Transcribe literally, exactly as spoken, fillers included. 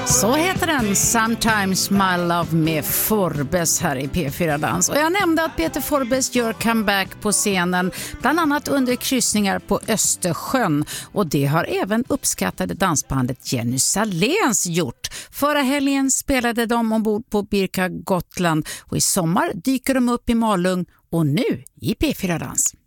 Så heter den, Sometimes My Love med Forbes här i P fyra Dans. Och jag nämnde att Peter Forbes gör comeback på scenen, bland annat under kryssningar på Östersjön. Och det har även uppskattade dansbandet Jenny Saléns gjort. Förra helgen spelade de ombord på Birka Gotland och i sommar dyker de upp i Malung och nu i P fyra Dans.